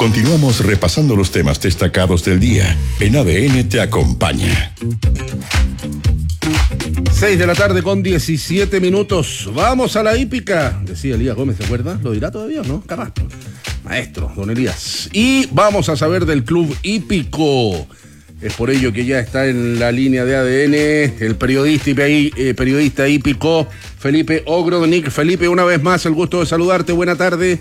Continuamos repasando los temas destacados del día. En ADN te acompaña. 6:17 a.m. Vamos a la hípica, decía Elías Gómez, ¿se acuerda? ¿Lo dirá todavía o no? Capaz. Maestro, don Elías. Y vamos a saber del Club Hípico. Es por ello que ya está en la línea de ADN el periodista hípico Felipe Ogrodnik. Felipe, una vez más, el gusto de saludarte. Buena tarde.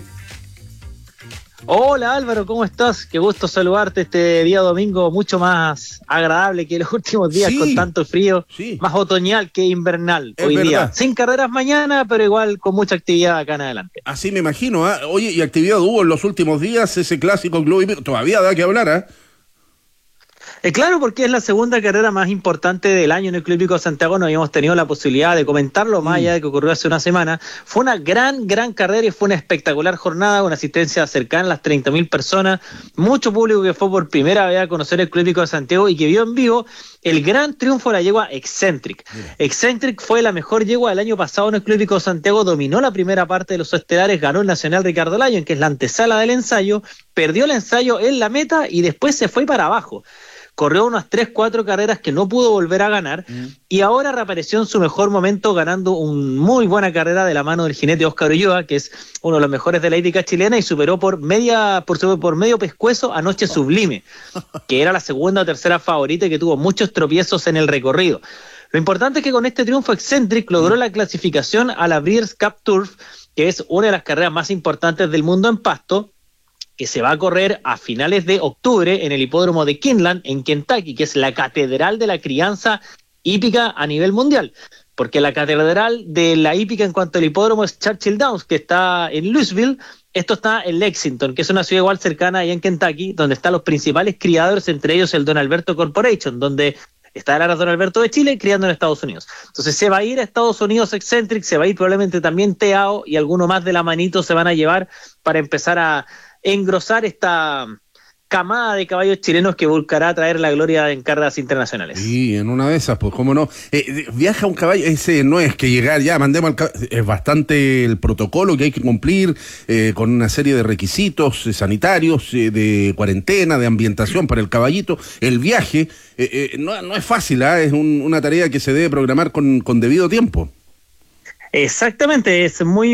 Hola Álvaro, ¿cómo estás? Qué gusto saludarte este día domingo, mucho más agradable que los últimos días, sí, con tanto frío, sí, más otoñal que invernal hoy día. Sin carreras mañana, pero igual con mucha actividad acá en adelante. Así me imagino, ¿eh? Oye, y actividad hubo en los últimos días, ese clásico Club Hípico, todavía da que hablar, ¿eh? Claro, porque es la segunda carrera más importante del año en el Club Hípico de Santiago. No habíamos tenido la posibilidad de comentarlo más allá de que ocurrió hace una semana. Fue una gran carrera y fue una espectacular jornada, una asistencia cercana a las 30.000 personas, mucho público que fue por primera vez a conocer el Club Hípico de Santiago y que vio en vivo el gran triunfo de la yegua Eccentric. Eccentric fue la mejor yegua del año pasado en el Club Hípico de Santiago, dominó la primera parte de los estelares, ganó el Nacional Ricardo Lyon, que es la antesala del ensayo, perdió el ensayo en la meta y después se fue para abajo. Corrió unas 3-4 carreras que no pudo volver a ganar y ahora reapareció en su mejor momento ganando una muy buena carrera de la mano del jinete Óscar Ulloa, que es uno de los mejores de la hípica chilena, y superó por medio pescuezo a Noche Sublime, que era la segunda o tercera favorita y que tuvo muchos tropiezos en el recorrido. Lo importante es que con este triunfo Eccentric logró la clasificación a la Breeders' Cup Turf, que es una de las carreras más importantes del mundo en pasto, que se va a correr a finales de octubre en el hipódromo de Kinland, en Kentucky, que es la catedral de la crianza hípica a nivel mundial, porque la catedral de la hípica en cuanto al hipódromo es Churchill Downs, que está en Louisville. Esto está en Lexington, que es una ciudad igual cercana allá en Kentucky, donde están los principales criadores, entre ellos el Don Alberto Corporation, donde está el Aras Don Alberto de Chile criando en Estados Unidos. Entonces se va a ir a Estados Unidos Eccentric, se va a ir probablemente también Teao, y alguno más de la manito se van a llevar para empezar a engrosar esta camada de caballos chilenos que buscará traer la gloria en carreras internacionales. Sí, en una de esas, pues cómo no. Viaja un caballo, ese no es que llegar ya, mandemos al caballo, es bastante el protocolo que hay que cumplir, con una serie de requisitos sanitarios, de cuarentena, de ambientación para el caballito. El viaje no es fácil, es una tarea que se debe programar con debido tiempo. Exactamente,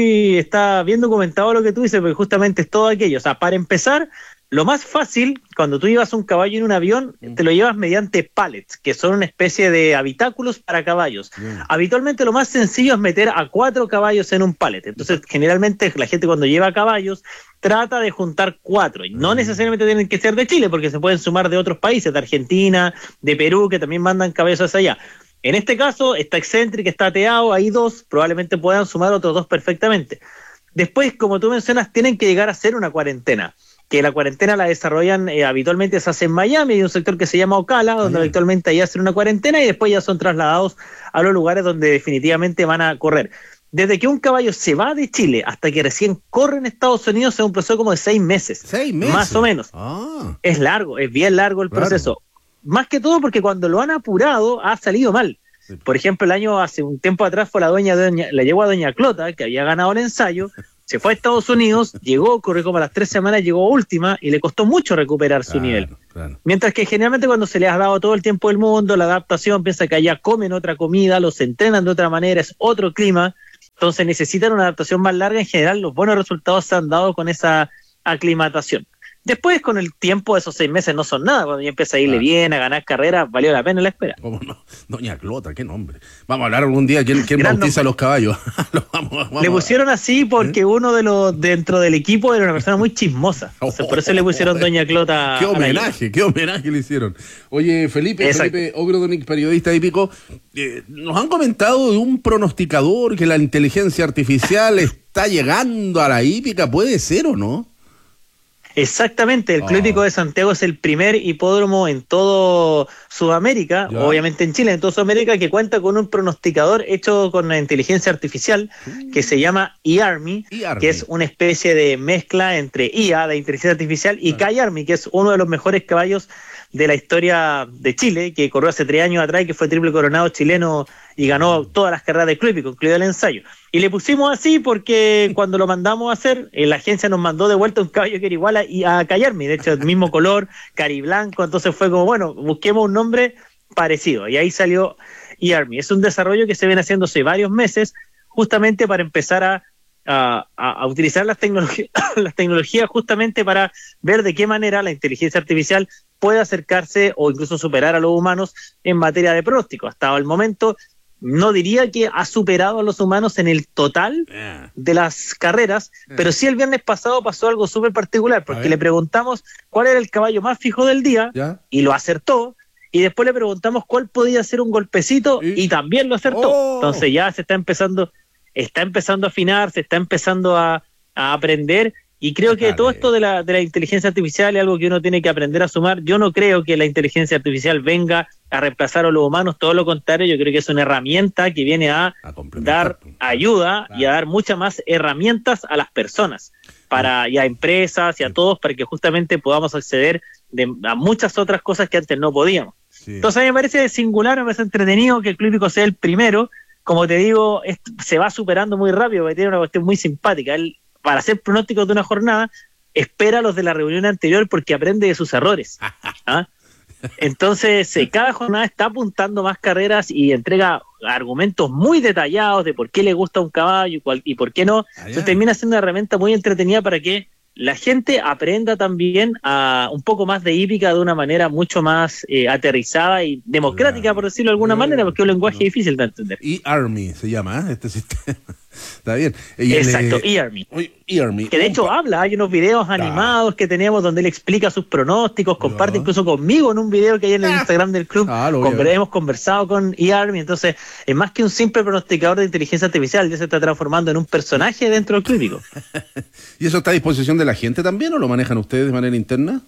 está bien documentado lo que tú dices, porque justamente es todo aquello. O sea, para empezar, lo más fácil, cuando tú llevas un caballo en un avión, te lo llevas mediante pallets, que son una especie de habitáculos para caballos. Habitualmente lo más sencillo es meter a 4 caballos en un pallet. Entonces, generalmente la gente cuando lleva caballos trata de juntar 4, y no necesariamente tienen que ser de Chile, porque se pueden sumar de otros países, de Argentina, de Perú, que también mandan caballos hacia allá. En este caso, está Eccentric, está Teao, hay 2, probablemente puedan sumar otros 2 perfectamente. Después, como tú mencionas, tienen que llegar a hacer una cuarentena, que la cuarentena la desarrollan, habitualmente se hace en Miami, hay un sector que se llama Ocala, donde habitualmente ahí hacen una cuarentena y después ya son trasladados a los lugares donde definitivamente van a correr. Desde que un caballo se va de Chile hasta que recién corre en Estados Unidos es un proceso como de 6 meses. 6 meses. Más o menos. Es largo, es bien largo el proceso. Más que todo porque cuando lo han apurado ha salido mal. Por ejemplo, hace un tiempo atrás fue la yegua Doña Clota, que había ganado el ensayo, se fue a Estados Unidos, corrió como a las 3 semanas, llegó última y le costó mucho recuperar su nivel. Mientras que generalmente cuando se les ha dado todo el tiempo del mundo, la adaptación, piensa que allá comen otra comida, los entrenan de otra manera, es otro clima, entonces necesitan una adaptación más larga. En general, los buenos resultados se han dado con esa aclimatación. Después, con el tiempo, esos 6 meses no son nada. Cuando ya empieza a irle bien, a ganar carreras, valió la pena la espera. ¿Cómo no? Doña Clota, qué nombre. Vamos a hablar algún día quién bautiza a los caballos. vamos le pusieron así porque uno de los dentro del equipo era una persona muy chismosa. Entonces, por eso le pusieron Doña Clota. Qué homenaje le hicieron. Oye, Felipe Ogrodnik, periodista hípico, nos han comentado de un pronosticador, que la inteligencia artificial está llegando a la hípica. ¿Puede ser o no? Exactamente, el Club Hípico de Santiago es el primer hipódromo en todo Sudamérica, obviamente en Chile, en toda Sudamérica, que cuenta con un pronosticador hecho con la inteligencia artificial que se llama eArmy, que es una especie de mezcla entre IA, de inteligencia artificial, y Kayarmy, que es uno de los mejores caballos de la historia de Chile, que corrió hace 3 años atrás y que fue triple coronado chileno y ganó todas las carreras del club, incluido el ensayo. Y le pusimos así porque cuando lo mandamos a hacer, la agencia nos mandó de vuelta un caballo que era igual a Callarmi, de hecho el mismo color, cariblanco, entonces fue como, bueno, busquemos un nombre parecido, y ahí salió eArmy. Es un desarrollo que se viene haciendo hace varios meses, justamente para empezar a utilizar las tecnologías justamente para ver de qué manera la inteligencia artificial puede acercarse o incluso superar a los humanos en materia de pronóstico. Hasta el momento no diría que ha superado a los humanos en el total de las carreras, pero sí el viernes pasado pasó algo súper particular, porque le preguntamos cuál era el caballo más fijo del día, y lo acertó, y después le preguntamos cuál podía ser un golpecito, y también lo acertó. Entonces ya se está empezando a afinar, se está empezando a aprender, y creo que todo esto de la inteligencia artificial es algo que uno tiene que aprender a sumar. Yo no creo que la inteligencia artificial venga a reemplazar a los humanos, todo lo contrario, yo creo que es una herramienta que viene a dar ayuda y a dar muchas más herramientas a las personas, y a empresas y a todos, para que justamente podamos acceder a muchas otras cosas que antes no podíamos. Entonces a mí me parece singular, me parece entretenido que el Club Hípico sea el primero. Como te digo, se va superando muy rápido, porque tiene una cuestión muy simpática. Él, para hacer pronósticos de una jornada, espera a los de la reunión anterior porque aprende de sus errores. Entonces, cada jornada está apuntando más carreras y entrega argumentos muy detallados de por qué le gusta un caballo y por qué no. Entonces termina siendo una herramienta muy entretenida para que la gente aprenda también a un poco más de hípica de una manera mucho más aterrizada y democrática, por decirlo de alguna manera, porque es un lenguaje difícil de entender. eArmy se llama, este sistema. Está bien. Exacto, eArmy. Que de hecho hay unos videos animados que tenemos donde él explica sus pronósticos, comparte incluso conmigo en un video que hay en el Instagram del club. Hemos conversado con eArmy, entonces es más que un simple pronosticador de inteligencia artificial, ya se está transformando en un personaje dentro del club hípico. ¿Y eso está a disposición de la gente también o lo manejan ustedes de manera interna?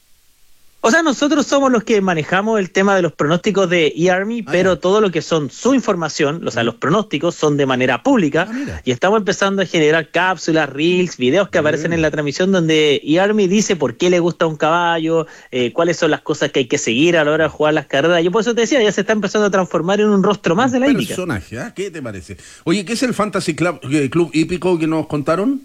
O sea, nosotros somos los que manejamos el tema de los pronósticos de eArmy, pero todo lo que son su información, o sea, los pronósticos son de manera pública, y estamos empezando a generar cápsulas, reels, videos que aparecen en la transmisión donde eArmy dice por qué le gusta un caballo, cuáles son las cosas que hay que seguir a la hora de jugar las carreras. Yo por eso te decía, ya se está empezando a transformar en un rostro más de la hípica. Personaje, ¿qué te parece? Oye, ¿qué es el Fantasy Club Hípico que nos contaron?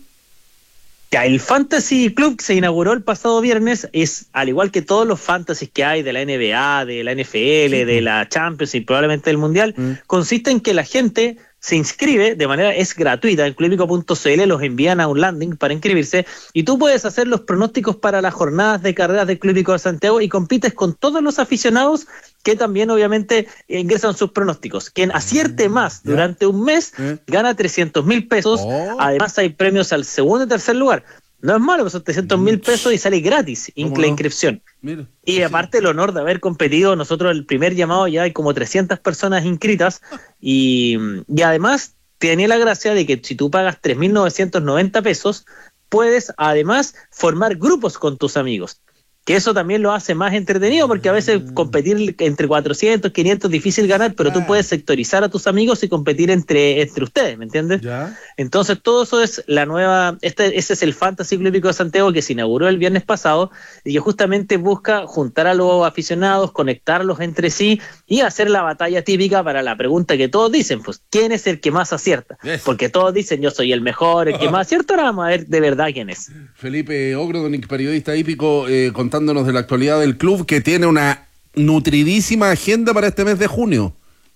El Fantasy Club que se inauguró el pasado viernes es, al igual que todos los fantasies que hay de la NBA, de la NFL, de la Champions y probablemente del Mundial, consiste en que la gente se inscribe de manera, es gratuita, en clubhípico.cl los envían a un landing para inscribirse y tú puedes hacer los pronósticos para las jornadas de carreras del Club Hípico de Santiago y compites con todos los aficionados que también obviamente ingresan sus pronósticos. Quien acierte más durante un mes gana 300.000 pesos, además hay premios al segundo y tercer lugar. No es malo, son 300.000 pesos y sale gratis la inscripción. Y aparte el honor de haber competido, nosotros el primer llamado ya hay como 300 personas inscritas y además tenía la gracia de que si tú pagas 3.990 pesos, puedes además formar grupos con tus amigos. Que eso también lo hace más entretenido, porque a veces competir entre 400, 500 es difícil ganar, pero tú puedes sectorizar a tus amigos y competir entre ustedes, ¿me entiendes? Entonces todo eso es la nueva, ese es el Fantasy Club Hípico de Santiago que se inauguró el viernes pasado y que justamente busca juntar a los aficionados, conectarlos entre sí y hacer la batalla típica para la pregunta que todos dicen, pues, ¿quién es el que más acierta? Porque todos dicen, yo soy el mejor, el que más acierta, ahora vamos a ver de verdad quién es. Felipe Ogrodonic, periodista hípico, contándonos de la actualidad del club que tiene una nutridísima agenda para este mes de junio.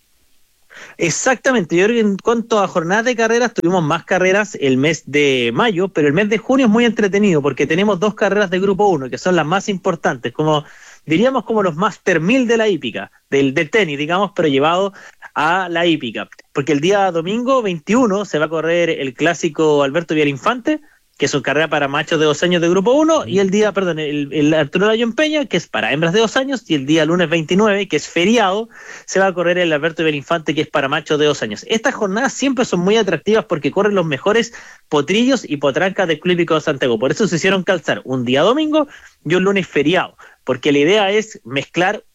Exactamente, yo creo que en cuanto a jornadas de carreras tuvimos más carreras el mes de mayo, pero el mes de junio es muy entretenido porque tenemos 2 carreras de grupo 1 que son las más importantes, como diríamos como los Master 1000 de la hípica, del tenis, digamos, pero llevado a la hípica, porque el día domingo 21 se va a correr el clásico Alberto Villarinfante, que es una carrera para machos de 2 años de grupo 1, y el Arturo Lyon Peña, que es para hembras de 2 años, y el día lunes 29, que es feriado, se va a correr el Alberto Villarinfante, que es para machos de 2 años. Estas jornadas siempre son muy atractivas porque corren los mejores potrillos y potrancas del Club Hípico de Santiago. Por eso se hicieron calzar un día domingo y un lunes feriado, porque la idea es mezclar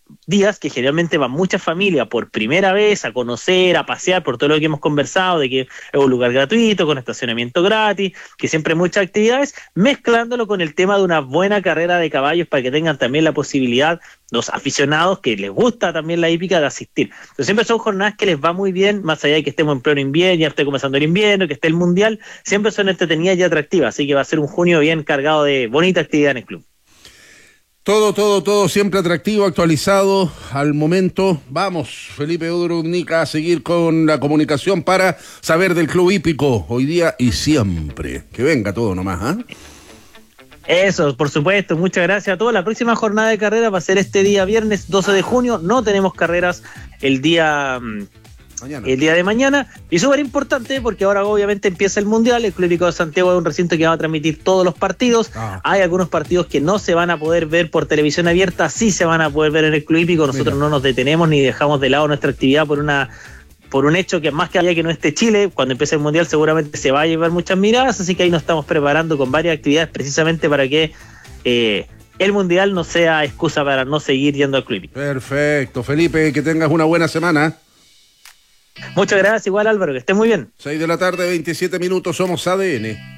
días que generalmente van muchas familias por primera vez a conocer, a pasear por todo lo que hemos conversado, de que es un lugar gratuito, con estacionamiento gratis, que siempre hay muchas actividades, mezclándolo con el tema de una buena carrera de caballos para que tengan también la posibilidad los aficionados que les gusta también la hípica de asistir. Entonces siempre son jornadas que les va muy bien, más allá de que estemos en pleno invierno, ya esté comenzando el invierno, que esté el mundial, siempre son entretenidas y atractivas, así que va a ser un junio bien cargado de bonita actividad en el club. Todo siempre atractivo, actualizado al momento. Vamos, Felipe Udrudnica, a seguir con la comunicación para saber del Club Hípico hoy día y siempre. Que venga todo nomás, ¿ah? Eso, por supuesto, muchas gracias a todos. La próxima jornada de carrera va a ser este día viernes 12 de junio. No tenemos carreras el día de mañana. Y súper importante porque ahora obviamente empieza el Mundial. El Club Hípico de Santiago es un recinto que va a transmitir todos los partidos. Hay algunos partidos que no se van a poder ver por televisión abierta, sí se van a poder ver en el Club Hípico. Nosotros no nos detenemos ni dejamos de lado nuestra actividad por un hecho que más que allá que no esté Chile, cuando empiece el Mundial seguramente se va a llevar muchas miradas, así que ahí nos estamos preparando con varias actividades precisamente para que el Mundial no sea excusa para no seguir yendo al Club Hípico. Perfecto, Felipe, que tengas una buena semana. Muchas gracias, igual Álvaro, que estés muy bien. 6 de la tarde, 27 minutos, somos ADN.